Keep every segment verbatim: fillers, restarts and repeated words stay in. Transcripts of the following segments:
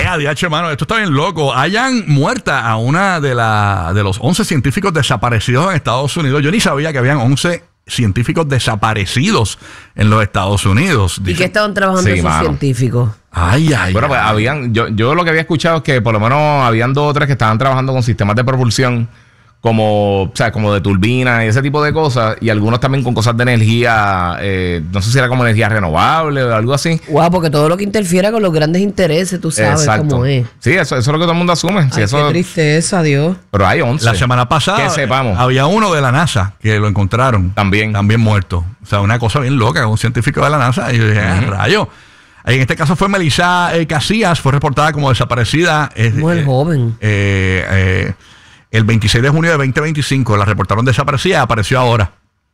Eh, D H, mano, esto está bien loco. Hayan muerta a una de, la, de los once científicos desaparecidos en Estados Unidos. Yo ni sabía que habían once científicos desaparecidos en los Estados Unidos. Dice, ¿y qué estaban trabajando sí, esos mano. científicos? Ay, ay, bueno, pues ay. habían, yo, yo lo que había escuchado es que por lo menos habían dos o tres que estaban trabajando con sistemas de propulsión como, o sea, como de turbina y ese tipo de cosas, y algunos también con cosas de energía, eh, no sé si era como energía renovable o algo así. Wow, porque todo lo que interfiera con los grandes intereses, tú sabes Exacto. cómo es. Sí, eso, eso es lo que todo el mundo asume. Ay, sí, eso, qué tristeza, Dios. Pero hay once. La semana pasada que sepamos. había uno de la NASA que lo encontraron. También. También muerto. O sea, una cosa bien loca, un científico de la NASA. Y yo dije, uh-huh. rayo. En este caso fue Melissa eh, Casillas, fue reportada como desaparecida. Muy eh, joven. Eh, eh, el veintiséis de junio de veinte veinticinco la reportaron desaparecida, apareció ahora.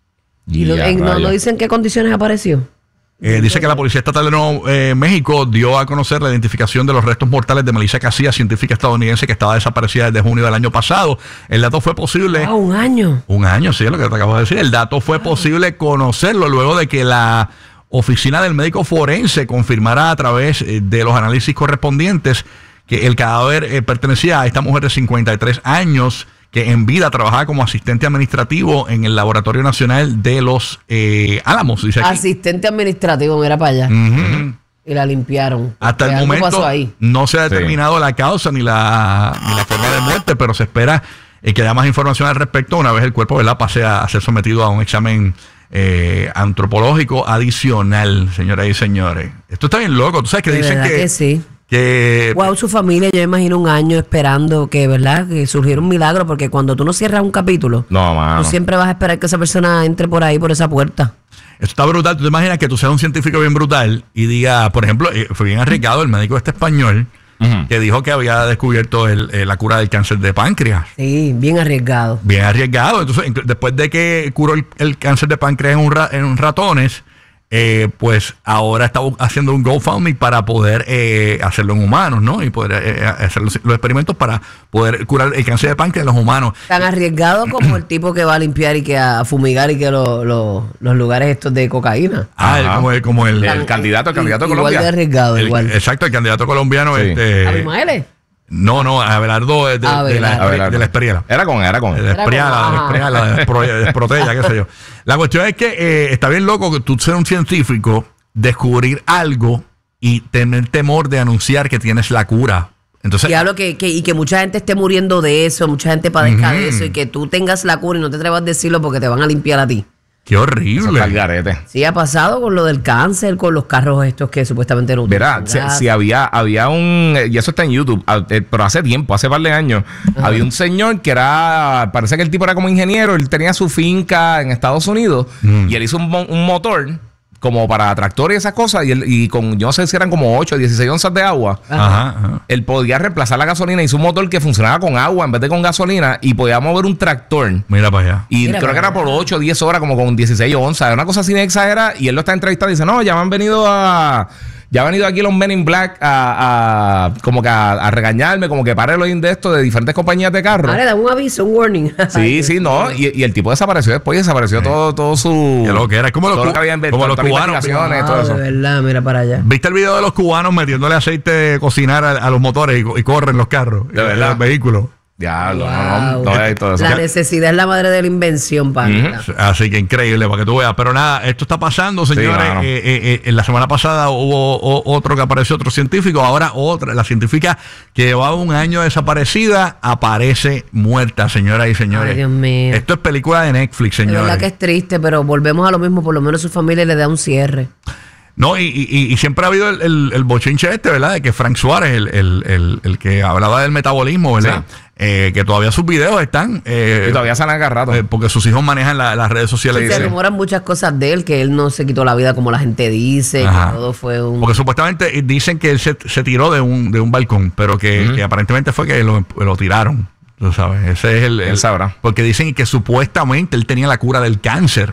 ¿Y lo, en, no, no dicen qué condiciones apareció? Eh, dice que la Policía Estatal de Nuevo eh, México dio a conocer la identificación de los restos mortales de Melissa Casillas, científica estadounidense que estaba desaparecida desde junio del año pasado. El dato fue posible... Ah, un año. Un año, sí, es lo que te acabo de decir. El dato fue posible conocerlo luego de que la oficina del médico forense confirmara a través de los análisis correspondientes que el cadáver eh, pertenecía a esta mujer de cincuenta y tres años que en vida trabajaba como asistente administrativo en el Laboratorio Nacional de los eh, Álamos. Dice aquí. Asistente administrativo, mira para allá. Uh-huh. Y la limpiaron. Hasta el momento pasó ahí? No se ha determinado sí. la causa ni la, ni la forma de muerte, pero se espera eh, que haya más información al respecto una vez el cuerpo, ¿verdad?, pase a, a ser sometido a un examen eh, antropológico adicional, señoras y señores. Esto está bien loco. Tú sabes que de dicen que... que sí. Que, wow, su familia, yo imagino un año esperando que, ¿verdad?, que surgiera un milagro, porque cuando tú no cierras un capítulo, no, mano. tú siempre vas a esperar que esa persona entre por ahí, por esa puerta. Esto está brutal. Tú te imaginas que tú seas un científico bien brutal y diga, por ejemplo, fue bien arriesgado el médico este español uh-huh. que dijo que había descubierto el, eh, la cura del cáncer de páncreas. Sí, bien arriesgado. Bien arriesgado. Entonces, después de que curó el, el cáncer de páncreas en, un ra, en un ratones, Eh, pues ahora está haciendo un GoFundMe para poder eh, hacerlo en humanos, ¿no? Y poder eh, hacer los, los experimentos para poder curar el cáncer de páncreas en los humanos. Tan arriesgado como el tipo que va a limpiar y que a fumigar y que lo, lo, los lugares estos de cocaína. Ah, el, como el, como el, el, el candidato, el candidato colombiano. Igual de arriesgado, el, igual. Exacto, el candidato colombiano. Sí. Este, ¿Abimaele? No, no, Abelardo de, de, de, la, Abelardo. de la Espriela. Era con, era con. De la Espriela, de la Espriela, de la Esprotella, qué sé yo. La cuestión es que eh, está bien loco que tú seas un científico, descubrir algo y tener temor de anunciar que tienes la cura. Entonces, y hablo que, que, y que mucha gente esté muriendo de eso, mucha gente padezca uh-huh. de eso, y que tú tengas la cura y no te atrevas a decirlo porque te van a limpiar a ti. Qué horrible. Sí, ha pasado con lo del cáncer, con los carros estos que supuestamente no. Verá, si, si había, había un, y eso está en YouTube, pero hace tiempo, hace par de años, uh-huh. había un señor que era, parece que el tipo era como ingeniero, él tenía su finca en Estados Unidos uh-huh. y él hizo un, un motor como para tractor y esas cosas, y, él, y con, yo no sé si eran como ocho o dieciséis onzas de agua, ajá, ajá. él podía reemplazar la gasolina. Hizo un motor que funcionaba con agua en vez de con gasolina y podía mover un tractor. Mira para allá. Y Mira creo que allá. era por ocho o diez horas, como con dieciséis onzas, una cosa así de exagerada. Y él lo está entrevistando y dice, no, ya me han venido a... Ya han venido aquí los Men in Black a, a como que a, a regañarme, como que pare los de esto de diferentes compañías de carros. Ahora da un aviso, un warning. Sí, sí, no. Y, y el tipo desapareció después y desapareció sí. todo, todo su... Que lo que era. Como, todo los, lo que había como los cubanos. Wow, todo eso. De verdad, mira para allá. ¿Viste el video de los cubanos metiéndole aceite de cocinar a, a los motores y, y corren los carros? De verdad. Los vehículos. Diablo, wow. no, no, no, todo eso. La necesidad es la madre de la invención, pana. Uh-huh. Así que increíble para que tú veas. Pero nada, esto está pasando, señores. Sí, eh, eh, eh, la semana pasada hubo o, otro que apareció, otro científico. Ahora otra, la científica que llevaba un año desaparecida, aparece muerta, señoras y señores. Ay, Dios mío. Esto es película de Netflix, señores. Es verdad que es triste, pero volvemos a lo mismo. Por lo menos su familia le da un cierre. No, y, y, y siempre ha habido el, el, el bochinche este, ¿verdad? De que Frank Suárez, el, el, el, el que hablaba del metabolismo, ¿verdad? Sí. Eh, que todavía sus videos están... Eh, y todavía salen agarrados. Eh, porque sus hijos manejan la, las redes sociales. Sí, se rumoran muchas cosas de él, que él no se quitó la vida como la gente dice, ajá. que todo fue un... Porque supuestamente dicen que él se, se tiró de un, de un balcón, pero que, uh-huh. que aparentemente fue que lo, lo tiraron. Tú sabes, ese es el... Él el sabrá. Porque dicen que supuestamente él tenía la cura del cáncer.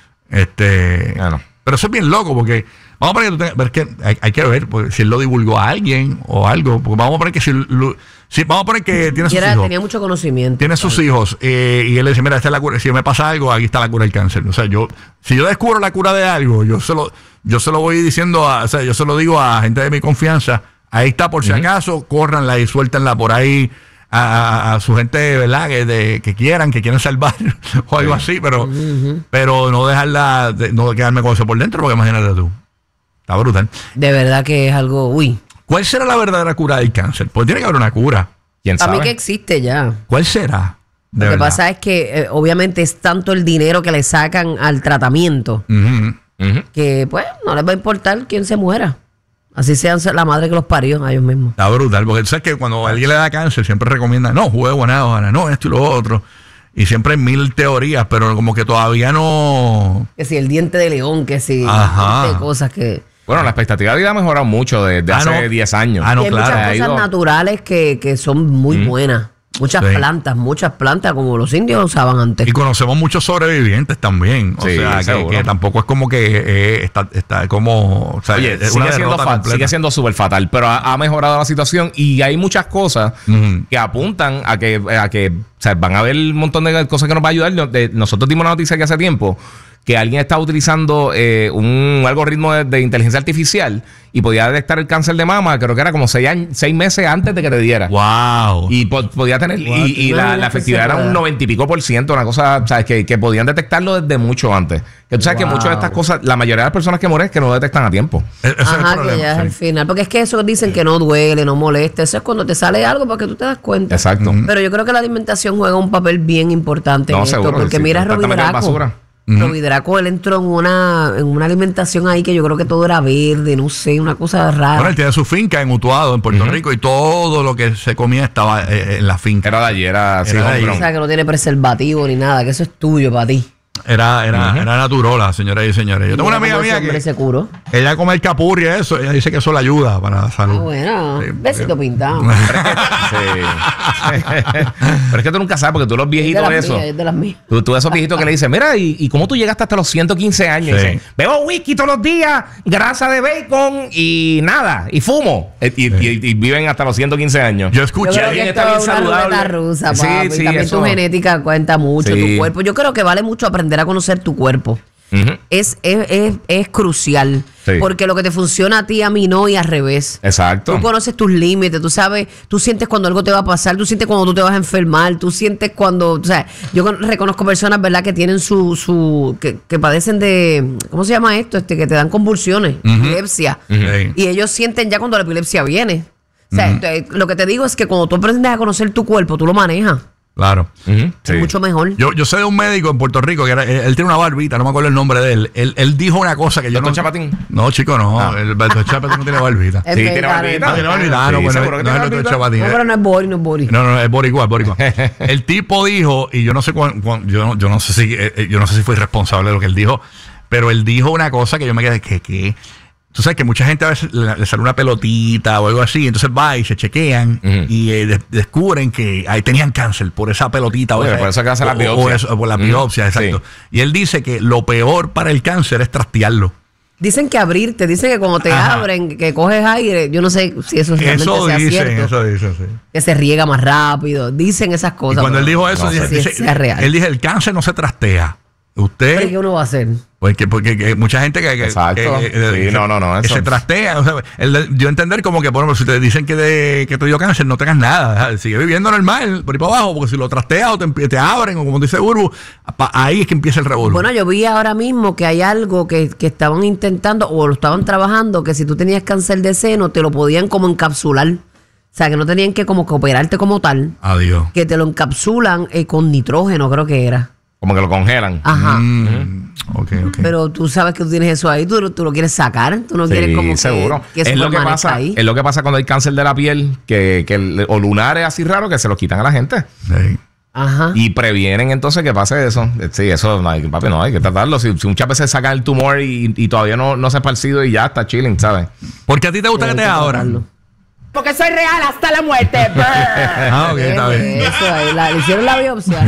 Este... Bueno. Pero eso es bien loco porque... Vamos a poner que, tú tengas, ver que hay, hay que ver pues, si él lo divulgó a alguien o algo. Porque vamos a poner que si, lo, si vamos a poner que tiene sus era, hijos. Tenía mucho conocimiento. Tiene sus claro. hijos eh, y él le dice, mira, esta es la cura. Si me pasa algo, aquí está la cura del cáncer. O sea, yo, si yo descubro la cura de algo, yo se lo, yo se lo voy diciendo a, o sea, yo se lo digo a gente de mi confianza Ahí está, por si uh-huh. acaso, córranla y suéltenla por ahí a, a, a su gente, ¿verdad? Que, de, que quieran, que quieran salvar o algo sí. así, pero, uh-huh. pero no dejarla, de, no quedarme con eso por dentro, porque imagínate tú. Está brutal. De verdad que es algo, uy. ¿Cuál será la verdadera cura del cáncer? Pues tiene que haber una cura. ¿Quién sabe? A mí que existe ya. ¿Cuál será? Lo que verdad. pasa es que eh, obviamente es tanto el dinero que le sacan al tratamiento uh-huh. Uh-huh. que pues no les va a importar quién se muera. Así sean la madre que los parió a ellos mismos. Está brutal, porque tú sabes que cuando a alguien le da cáncer siempre recomienda, no, juegue guanábana, no, esto y lo otro. Y siempre hay mil teorías, pero como que todavía no... Que si el diente de león, que si... Ajá. cosas que... Bueno, la expectativa de vida ha mejorado mucho desde ah, hace no. diez años. Ah, no, y hay claro. muchas cosas ido... naturales que, que son muy mm. buenas. Muchas sí. plantas, muchas plantas como los indios usaban antes. Y conocemos muchos sobrevivientes también. O sí, sea, que, que tampoco es como que eh, está, está como... O sea, Oye, es sigue, una siendo fa- sigue siendo súper fatal, pero ha, ha mejorado la situación y hay muchas cosas uh-huh. que apuntan a que, a que o sea, van a haber un montón de cosas que nos va a ayudar. Nosotros dimos una noticia que hace tiempo que alguien estaba utilizando eh, un algoritmo de, de inteligencia artificial y podía detectar el cáncer de mama, creo que era como seis, años, seis meses antes de que te diera. ¡Wow! Y po- podía tener, wow, y, y la, la efectividad era un noventa y pico por ciento, una cosa, ¿sabes? Que, que podían detectarlo desde mucho antes. Que tú sabes wow. que muchas de estas cosas, la mayoría de las personas que mueren es que no lo detectan a tiempo. Ese Ajá, es el problema, que ya sí. es el final. Porque es que eso dicen que no duele, no molesta. Eso es cuando te sale algo para que tú te das cuenta. Exacto. Mm-hmm. Pero yo creo que la alimentación juega un papel bien importante no, en esto. seguro, Porque sí, mira a Robbie Draco. Robbie Draco, él entró en una, en una alimentación ahí que yo creo que todo era verde, no sé, una cosa rara. Bueno, él tiene su finca en Utuado, en Puerto uh-huh. Rico, y todo lo que se comía estaba eh, en la finca. Era de ayer, era así. O sea, que no tiene preservativo ni nada, que eso es tuyo para ti. Era, era, uh-huh. era naturola, señoras y señores. Yo tengo una amiga mía que se curó. Ella come el capurri y eso, ella dice que eso le ayuda para la salud. Ah, bueno, sí, besito porque... pintado. Sí. Pero es que tú nunca sabes, porque tú los viejitos de eso. Mías, de las mías. Tú, tú esos viejitos que le dices, mira, ¿y, y cómo tú llegaste hasta los ciento quince años? Sí. Y dicen, bebo whisky todos los días, grasa de bacon y nada, y fumo. Y, sí. y, y, y viven hasta los ciento quince años. Yo escuché yo creo que está bien saludable. Una rusa, sí, papi. Sí, también eso. Tu genética cuenta mucho, sí. tu cuerpo. Yo creo que vale mucho aprender a conocer tu cuerpo. Uh-huh. Es, es, es, es crucial. Sí. Porque lo que te funciona a ti, a mí no, y al revés. Exacto. Tú conoces tus límites, tú sabes, tú sientes cuando algo te va a pasar, tú sientes cuando tú te vas a enfermar, tú sientes cuando, o sea, yo reconozco personas, ¿verdad?, que tienen su, su, que, que padecen de, ¿cómo se llama esto? Este, que te dan convulsiones, uh-huh. epilepsia. Uh-huh. Y ellos sienten ya cuando la epilepsia viene. O sea, uh-huh. te, lo que te digo es que cuando tú aprendes a conocer tu cuerpo, tú lo manejas. Claro. Uh-huh. Es sí. mucho mejor. Yo, yo sé de un médico en Puerto Rico que era, él, él tiene una barbita, no me acuerdo el nombre de él. Él, él dijo una cosa que yo no... Chapatín? No, chico, no. Ah. El doctor Chapatín no tiene barbita. Sí, tiene barbita. No, tiene barbita. Ah, no, pues no, no es el doctor Chapatín. No, pero no es Boris, no es Boris. No, no, es Boricua, es Boricua. El tipo dijo, y yo no sé cuán, cuán, yo, no, yo no sé si eh, yo no sé si fue responsable de lo que él dijo, pero él dijo una cosa que yo me quedé, que, que tú sabes que mucha gente a veces le, le sale una pelotita o algo así, entonces va y se chequean uh-huh. y eh, de, descubren que ahí tenían cáncer por esa pelotita. Oye, o por eso que hace la biopsia. O, eso, o por la uh-huh. biopsia, exacto. Sí. Y él dice que lo peor para el cáncer es trastearlo. Dicen que abrirte, dicen que cuando te Ajá. abren, que coges aire, yo no sé si eso realmente eso sea dicen, cierto. Eso dicen, sí. Que se riega más rápido, dicen esas cosas. Y cuando él dijo eso, no dice, sé dice, si sea real. Él dice, el cáncer no se trastea. Usted... ¿Qué uno va a hacer? Porque, porque que mucha gente que, que, Exacto. que, que, sí, que no, no, no, que se trastea. O sea, el, yo entender como que, por ejemplo, si te dicen que, de, que te dio cáncer, no tengas nada. Sigue viviendo normal, por ahí para abajo, porque si lo trasteas o te, te abren, o como dice Urbu, ahí es que empieza el revolver. Bueno, yo vi ahora mismo que hay algo que, que estaban intentando o lo estaban trabajando, que si tú tenías cáncer de seno, te lo podían como encapsular. O sea, que no tenían que como que operarte como tal. Adiós. Que te lo encapsulan eh, con nitrógeno, creo que era. Como que lo congelan. Ajá. Mm, okay, okay. Pero tú sabes que tú tienes eso ahí, tú, tú lo quieres sacar, tú no sí, quieres como seguro. que, que es lo que pasa ahí. Es lo que pasa cuando hay cáncer de la piel, que, que o lunares así raros que se los quitan a la gente. Sí. Ajá. Y previenen entonces que pase eso. Sí, eso, no hay, papi, no hay que tratarlo. Si, si muchas veces sacan el tumor y, y todavía no, no se ha esparcido y ya está chilling, ¿sabes? Porque a ti te gusta sí, que te abran. Porque soy real hasta la muerte. Ah, ok, está bien. Eso, ahí, la, le hicieron la biopsia.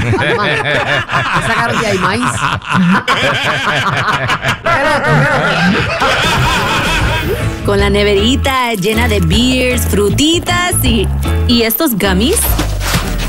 Le sacaron de ahí maíz. Con la neverita llena de beers, frutitas y, y estos gummies.